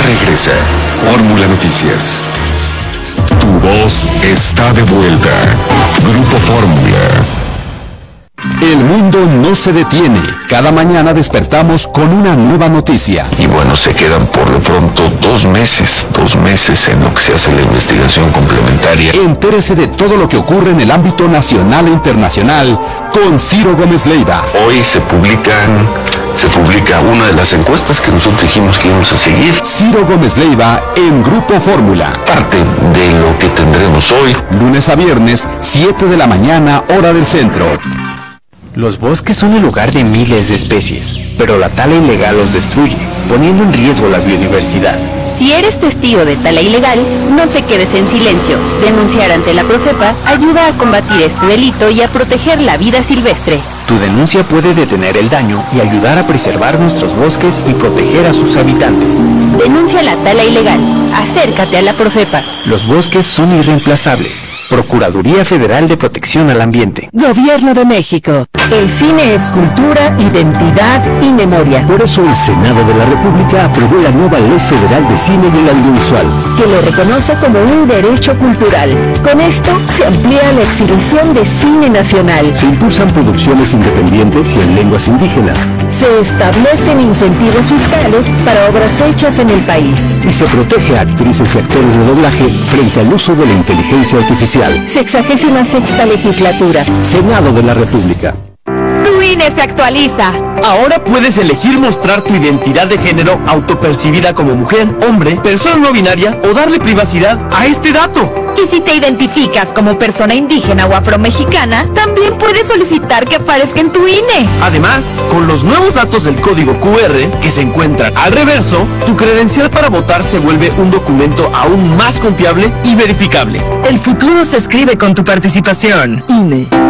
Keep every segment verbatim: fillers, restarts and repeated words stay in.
regresa. Fórmula Noticias. Tu voz está de vuelta. Grupo Fórmula. El mundo no se detiene. Cada mañana despertamos con una nueva noticia. Y bueno, se quedan por lo pronto dos meses, dos meses en lo que se hace la investigación complementaria. Entérese de todo lo que ocurre en el ámbito nacional e internacional con Ciro Gómez Leiva. Hoy se publican, se publica una de las encuestas que nosotros dijimos que íbamos a seguir. Ciro Gómez Leiva en Grupo Fórmula. Parte de lo que tendremos hoy. Lunes a viernes, siete de la mañana, hora del centro. Los bosques son el hogar de miles de especies, pero la tala ilegal los destruye, poniendo en riesgo la biodiversidad. Si eres testigo de tala ilegal, no te quedes en silencio. Denunciar ante la Profepa ayuda a combatir este delito y a proteger la vida silvestre. Tu denuncia puede detener el daño y ayudar a preservar nuestros bosques y proteger a sus habitantes. Denuncia la tala ilegal. Acércate a la Profepa. Los bosques son irreemplazables. Procuraduría Federal de Protección al Ambiente. Gobierno de México. El cine es cultura, identidad y memoria. Por eso el Senado de la República aprobó la nueva Ley Federal de Cine y el Audiovisual, que lo reconoce como un derecho cultural. Con esto se amplía la exhibición de cine nacional. Se impulsan producciones independientes y en lenguas indígenas. Se establecen incentivos fiscales para obras hechas en el país. Y se protege a actrices y actores de doblaje frente al uso de la inteligencia artificial. Sexagésima sexta legislatura. Senado de la República. Tu I N E se actualiza. Ahora puedes elegir mostrar tu identidad de género autopercibida como mujer, hombre, persona no binaria o darle privacidad a este dato. Y si te identificas como persona indígena o afromexicana, también puedes solicitar que aparezca en tu I N E. Además, con los nuevos datos del código Q R que se encuentran al reverso, tu credencial para votar se vuelve un documento aún más confiable y verificable. El futuro se escribe con tu participación. I N E.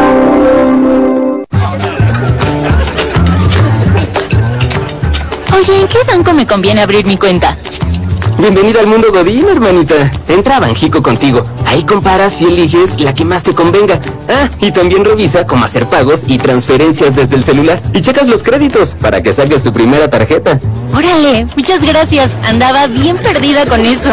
Oye, ¿en qué banco me conviene abrir mi cuenta? Bienvenida al mundo Godín, hermanita. Entra a Banjico contigo. Ahí comparas y eliges la que más te convenga. Ah, y también revisa cómo hacer pagos y transferencias desde el celular. Y checas los créditos para que saques tu primera tarjeta. Órale, muchas gracias. Andaba bien perdida con eso.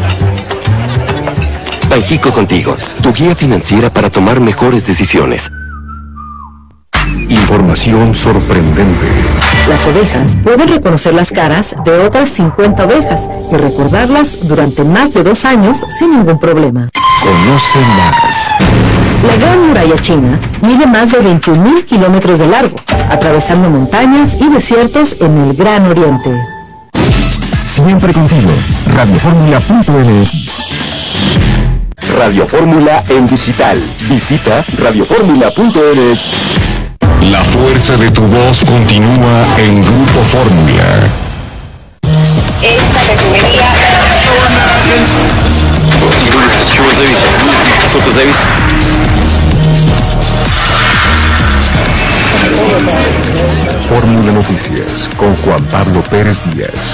Banjico contigo, tu guía financiera para tomar mejores decisiones. Información sorprendente. Las ovejas pueden reconocer las caras de otras cincuenta ovejas y recordarlas durante más de dos años sin ningún problema. Conoce más. La Gran Muralla China mide más de veintiún mil kilómetros de largo, atravesando montañas y desiertos en el Gran Oriente. Siempre contigo. Radio Fórmula punto m x. Radio Fórmula en digital. Visita radio fórmula punto m x. La fuerza de tu voz continúa en Grupo Fórmula. Esta refinería Fórmula Noticias con Juan Pablo Pérez Díaz.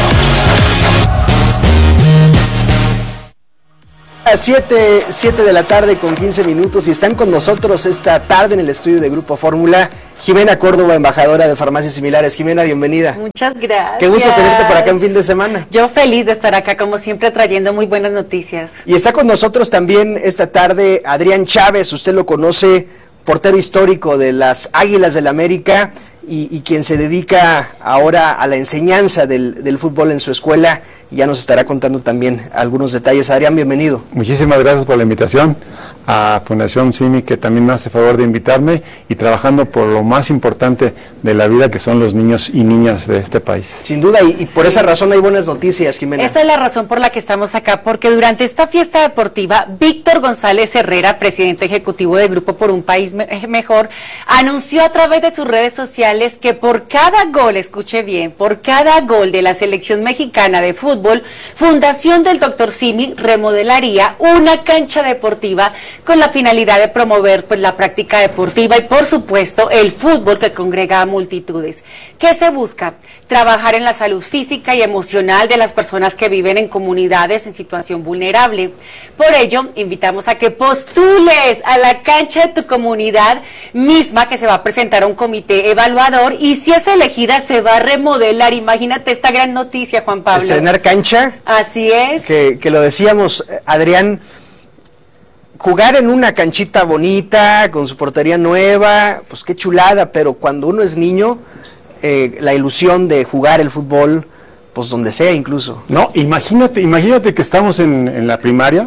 A siete, siete de la tarde con quince minutos y están con nosotros esta tarde en el estudio de Grupo Fórmula Jimena Córdoba, embajadora de Farmacias Similares. Jimena, bienvenida. Muchas gracias. Qué gusto tenerte por acá en fin de semana. Yo feliz de estar acá, como siempre, trayendo muy buenas noticias. Y está con nosotros también esta tarde Adrián Chávez, usted lo conoce, portero histórico de las Águilas del América y, y quien se dedica ahora a la enseñanza del, del fútbol en su escuela. Y ya nos estará contando también algunos detalles. Adrián, bienvenido. Muchísimas gracias por la invitación a Fundación CIMI, que también me hace favor de invitarme, y trabajando por lo más importante de la vida, que son los niños y niñas de este país. Sin duda, y, y por sí. esa razón hay buenas noticias, Jimena. Esa es la razón por la que estamos acá, porque durante esta fiesta deportiva, Víctor González Herrera, presidente ejecutivo de Grupo por un País Mejor, anunció a través de sus redes sociales que por cada gol, escuche bien, por cada gol de la selección mexicana de fútbol, Fundación del Doctor Simi remodelaría una cancha deportiva con la finalidad de promover pues la práctica deportiva y por supuesto el fútbol que congrega a multitudes. ¿Qué se busca? Trabajar en la salud física y emocional de las personas que viven en comunidades en situación vulnerable. Por ello, invitamos a que postules a la cancha de tu comunidad misma, que se va a presentar a un comité evaluador, y si es elegida se va a remodelar. Imagínate esta gran noticia, Juan Pablo. Estrenar cancha. Así es. Que, que lo decíamos, Adrián, jugar en una canchita bonita, con su portería nueva, pues qué chulada, pero cuando uno es niño, eh, la ilusión de jugar el fútbol, pues donde sea incluso. No, imagínate, imagínate que estamos en, en la primaria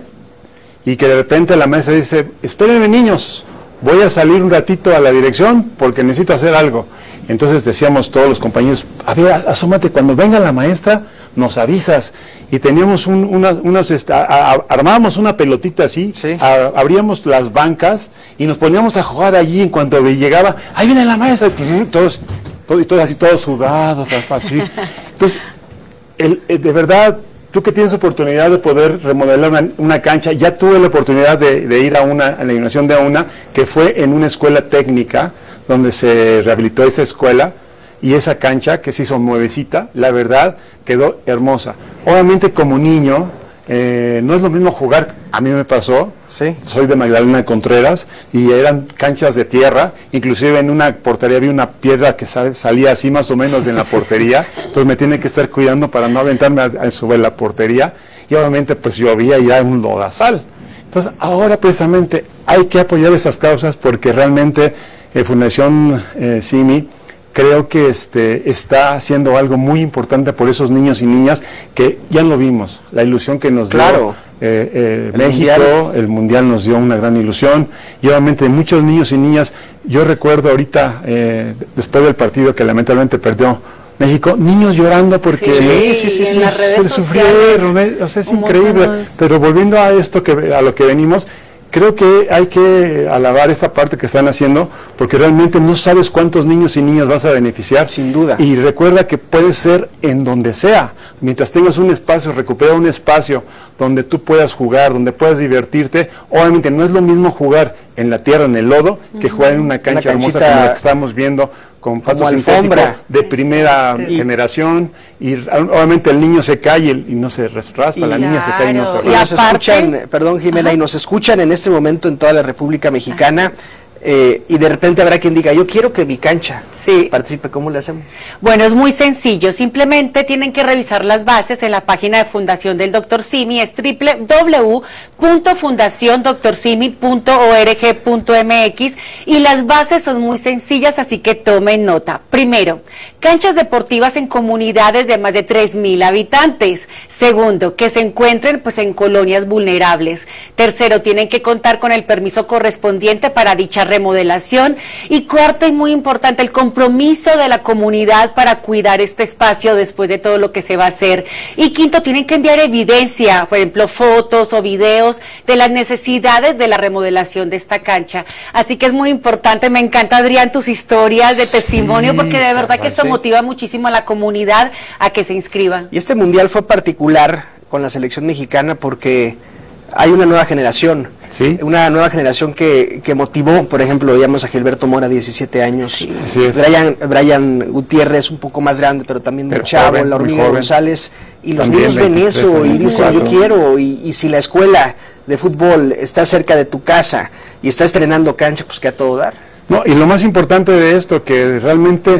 y que de repente la maestra dice, espérenme niños, voy a salir un ratito a la dirección porque necesito hacer algo. Entonces decíamos todos los compañeros, a ver, asómate, cuando venga la maestra nos avisas. Y teníamos un, una, unas, a, a, armábamos una pelotita así, sí. a, abríamos las bancas y nos poníamos a jugar allí. En cuanto llegaba, ahí viene la maestra, todos, todos, todos así, todos sudados, así. Entonces, el, el, de verdad, tú que tienes oportunidad de poder remodelar una, una cancha, ya tuve la oportunidad de, de ir a una, a la inauguración de una, que fue en una escuela técnica, donde se rehabilitó esa escuela, y esa cancha que se hizo nuevecita, la verdad, quedó hermosa. Obviamente como niño, eh, no es lo mismo jugar, a mí me pasó, sí. Soy de Magdalena de Contreras, y eran canchas de tierra, inclusive en una portería había una piedra que sal, salía así más o menos de la portería, entonces me tiene que estar cuidando para no aventarme a, a subir la portería, y obviamente pues llovía y era un lodazal. Entonces ahora precisamente hay que apoyar esas causas porque realmente eh, Fundación eh, CIMI creo que este está haciendo algo muy importante por esos niños y niñas que ya lo vimos, la ilusión que nos claro. dio eh, eh, el México, mundial. El Mundial nos dio una gran ilusión, y obviamente muchos niños y niñas, yo recuerdo ahorita, eh, después del partido que lamentablemente perdió México, niños llorando porque sí, sí, sí, sí, se sufrieron, eh, o sea, es increíble, montón. Pero volviendo a esto, que a lo que venimos, creo que hay que alabar esta parte que están haciendo, porque realmente no sabes cuántos niños y niñas vas a beneficiar. Sin duda. Y recuerda que puede ser en donde sea. Mientras tengas un espacio, recupera un espacio donde tú puedas jugar, donde puedas divertirte. Obviamente no es lo mismo jugar en la tierra, en el lodo, que jugar en una cancha una hermosa como la que estamos viendo, con pasto sintético de primera sí. generación, y obviamente el niño se cae y, y no se raspa, y la claro. niña se cae y no se raspa. Y nos escuchan, perdón Jimena, Ajá. y nos escuchan en este momento en toda la República Mexicana, eh, y de repente habrá quien diga, yo quiero que mi cancha sí. participe, ¿cómo le hacemos? Bueno, es muy sencillo, simplemente tienen que revisar las bases en la página de Fundación del doctor Simi, es doble u doble u doble u punto fundación doctor simi punto org punto m x, y las bases son muy sencillas, así que tomen nota. Primero, canchas deportivas en comunidades de más de tres mil habitantes. Segundo, que se encuentren pues en colonias vulnerables. Tercero, tienen que contar con el permiso correspondiente para dicha remodelación. Y cuarto, y muy importante, el compromiso de la comunidad para cuidar este espacio después de todo lo que se va a hacer. Y quinto, tienen que enviar evidencia, por ejemplo, fotos o videos de las necesidades de la remodelación de esta cancha. Así que es muy importante, me encanta, Adrián, tus historias de sí, testimonio, porque de verdad que esto sí. motiva muchísimo a la comunidad a que se inscriban. Y este mundial fue particular con la selección mexicana porque hay una nueva generación, ¿sí? Una nueva generación que, que motivó, por ejemplo, veíamos a Gilberto Mora, diecisiete años, sí, Brian, Brian Gutiérrez, un poco más grande, pero también muy chavo, joven, la Hormiga González, y los también niños ven eso y dicen, yo quiero, y, y si la escuela de fútbol está cerca de tu casa y está estrenando cancha, pues que a todo dar. No, y lo más importante de esto, que realmente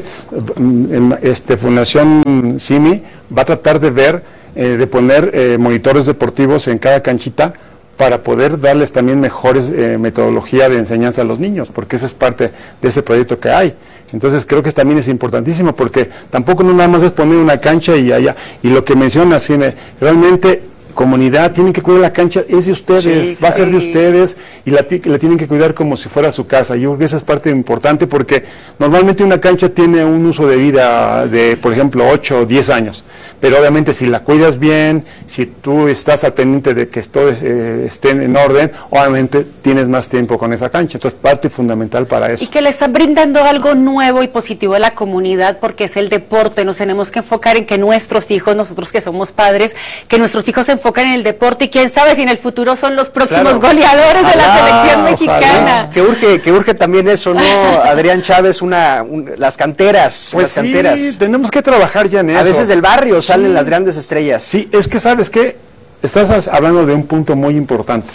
este, Fundación CIMI va a tratar de ver, eh, de poner eh, monitores deportivos en cada canchita para poder darles también mejores eh, metodología de enseñanza a los niños, porque esa es parte de ese proyecto que hay. Entonces creo que también es importantísimo, porque tampoco no nada más es poner una cancha y allá, y lo que menciona CIMI, realmente comunidad, tienen que cuidar la cancha, es de ustedes, sí, va a ser de ustedes, y la, la tienen que cuidar como si fuera su casa. Yo creo que esa es parte importante, porque normalmente una cancha tiene un uso de vida de, por ejemplo, ocho o diez años, pero obviamente si la cuidas bien, si tú estás al pendiente de que todo eh, esté en orden, obviamente tienes más tiempo con esa cancha. Entonces, parte fundamental para eso. Y que le están brindando algo nuevo y positivo a la comunidad, porque es el deporte. Nos tenemos que enfocar en que nuestros hijos, nosotros que somos padres, que nuestros hijos se enfocan en el deporte y quién sabe si en el futuro son los próximos Claro. goleadores de la Ojalá, selección mexicana. ojalá. Que urge, que urge también eso, ¿no, Adrián Chávez? Una, un- las canteras, Pues las sí, canteras. tenemos que trabajar ya en eso. A veces del barrio salen las grandes estrellas. Sí, es que sabes qué, estás hablando de un punto muy importante.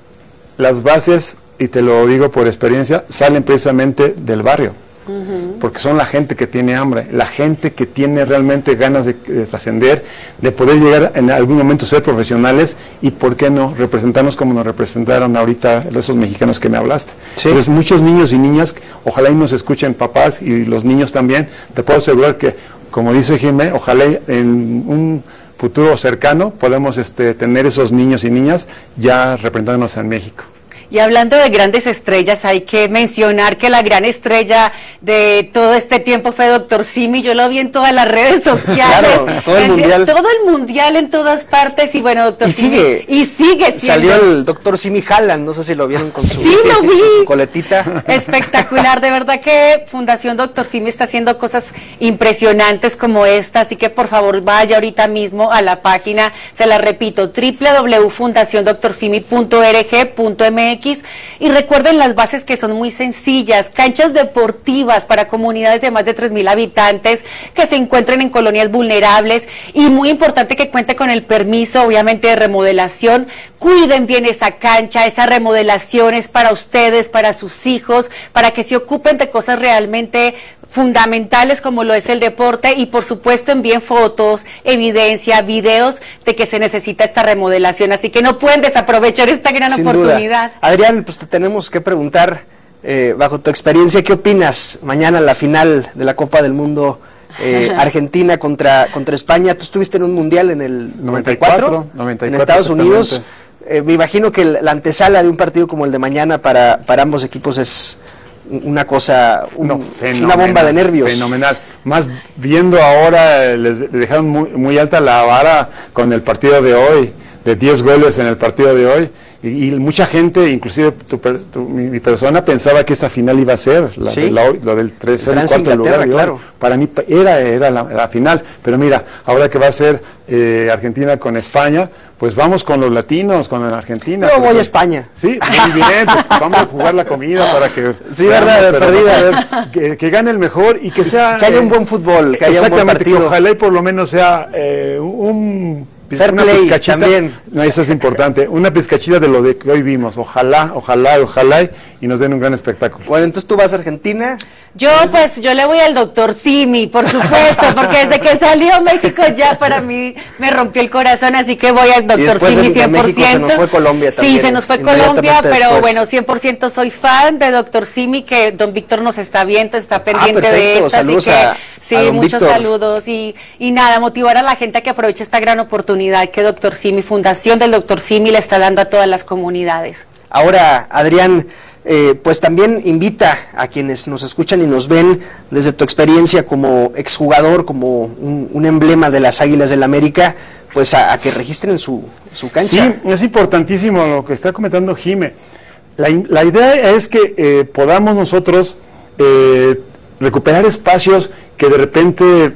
Las bases, y te lo digo por experiencia, salen precisamente del barrio. Porque son la gente que tiene hambre, la gente que tiene realmente ganas de, de trascender, de poder llegar en algún momento a ser profesionales y, ¿por qué no?, representarnos como nos representaron ahorita esos mexicanos que me hablaste. Sí. Entonces, muchos niños y niñas, ojalá y nos escuchen papás y los niños también, te puedo asegurar que, como dice Jimé, ojalá en un futuro cercano podemos este, tener esos niños y niñas ya representándonos en México. Y hablando de grandes estrellas, hay que mencionar que la gran estrella de todo este tiempo fue doctor Simi. Yo lo vi en todas las redes sociales. Claro, todo el en, mundial. en todo el mundial, en todas partes. Y bueno, doctor Y Simi. sigue. Y sigue siendo. Salió el doctor Simi Haaland, no sé si lo vieron con su, Sí, lo vi. con su coletita. Espectacular, de verdad que Fundación doctor Simi está haciendo cosas impresionantes como esta, así que por favor vaya ahorita mismo a la página, se la repito, doble u doble u doble u punto fundación doctor simi punto org punto m x, y recuerden las bases, que son muy sencillas: canchas deportivas para comunidades de más de tres mil habitantes que se encuentren en colonias vulnerables, y muy importante que cuente con el permiso, obviamente, de remodelación. Cuiden bien esa cancha, esa remodelación es para ustedes, para sus hijos, para que se ocupen de cosas realmente fundamentales como lo es el deporte, y por supuesto envíen fotos, evidencia, videos de que se necesita esta remodelación, así que no pueden desaprovechar esta gran Sin oportunidad. duda. Adrián, pues te tenemos que preguntar, eh, bajo tu experiencia, ¿qué opinas mañana la final de la Copa del Mundo, eh, Argentina contra, contra España? Tú estuviste en un mundial en el noventa y cuatro, noventa y cuatro, en Estados Unidos. exactamente. Eh, me imagino que la antesala de un partido como el de mañana para, para ambos equipos es una cosa, un- No, una fenomenal, bomba de nervios. Fenomenal. Más viendo ahora, eh, les dejaron muy, muy alta la vara con el partido de hoy, de diez goles en el partido de hoy. Y, y mucha gente, inclusive tu per- tu- mi, mi persona, pensaba que esta final iba a ser la, Sí. de la- lo del tres cero, Francia, cuarto lugar. Inglaterra, y claro. bueno, para mí pa- era, era la, la final. Pero mira, ahora que va a ser eh, Argentina con España, pues vamos con los latinos, con la Argentina. Yo Pues, voy a España. Sí, muy bien, pues vamos a jugar la comida para que... Sí, verdad, de pero perdida. vamos a ver, que, que gane el mejor y que sea... Que haya un eh, buen fútbol, que haya un buen exactamente, partido. que ojalá y por lo menos sea eh, un... Fair una play pizcachita. también. No, eso es importante, una pizcachita de lo de que hoy vimos. Ojalá, ojalá, ojalá y nos den un gran espectáculo. Bueno, entonces tú vas a Argentina. Yo, pues, yo le voy al doctor Simi, por supuesto, porque desde que salió México ya para mí me rompió el corazón, así que voy al Y doctor después de- Simi de cien por ciento. México se nos fue Colombia Sí, también, se nos fue inmediatamente Colombia, pero después. bueno, cien por ciento soy fan de doctor Simi, que don Víctor nos está viendo, está pendiente de perfecto, esto, saludos así que a- sí, a don muchos Víctor. saludos y, y nada, motivar a la gente a que aproveche esta gran oportunidad que doctor Simi, Fundación del doctor Simi, le está dando a todas las comunidades. Ahora, Adrián, eh, pues también invita a quienes nos escuchan y nos ven desde tu experiencia como exjugador, como un, un emblema de las Águilas del América, pues a, a que registren su, su cancha. Sí, es importantísimo lo que está comentando Jime. La, in- la idea es que eh, podamos nosotros eh, recuperar espacios que de repente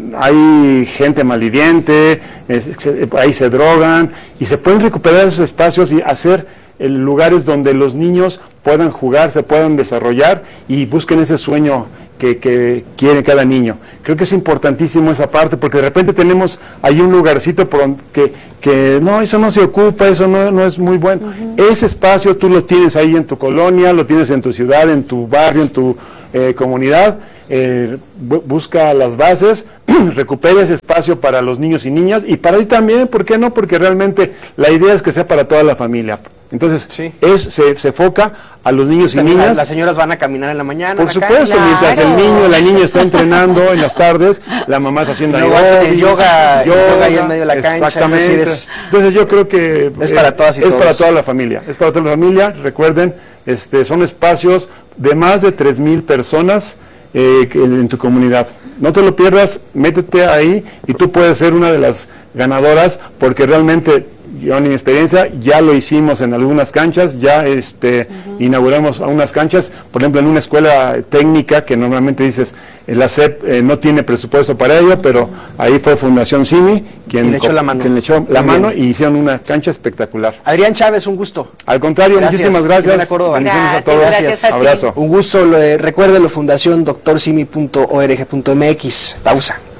hay gente malviviente, es- se- ahí se drogan, y se pueden recuperar esos espacios y hacer eh, lugares donde los niños puedan jugar, se puedan desarrollar y busquen ese sueño que, que quiere cada niño. Creo que es importantísimo esa parte, porque de repente tenemos ahí un lugarcito por donde- que, que no, eso no se ocupa, eso no, no es muy bueno. Ese espacio tú lo tienes ahí en tu colonia, lo tienes en tu ciudad, en tu barrio, en tu eh, comunidad. Eh, bu- busca las bases, recupera ese espacio para los niños y niñas, y para ti también, ¿por qué no? Porque realmente la idea es que sea para toda la familia. Entonces, Sí. es, se, se enfoca a los niños y También la- niñas. Las señoras van a caminar en la mañana. Por a la supuesto, cancha. mientras el Claro. niño, la niña está entrenando en las tardes, la mamá está haciendo Luego hacen el aeróbics, yoga, el yoga ahí en medio de la cancha, es exactamente. decir, es- Entonces yo creo que Es para todas y es todos. para toda la familia, es para toda la familia. Recuerden, este, son espacios de más de tres mil personas eh, que- en tu comunidad. No te lo pierdas, métete ahí y tú puedes ser una de las ganadoras, porque realmente yo en mi experiencia ya lo hicimos en algunas canchas, ya este uh-huh. inauguramos unas canchas, por ejemplo en una escuela técnica que normalmente dices, la S E P eh, no tiene presupuesto para ello, pero ahí fue Fundación CIMI quien le echó la mano, quien le echó la mano y hicieron una cancha espectacular. Adrián Chávez, un gusto. Al contrario, gracias. Muchísimas gracias. Bendiciones a todos. Gracias. Abrazo. Un gusto, recuérdelo, fundación doctor simi punto org punto m x. Pausa.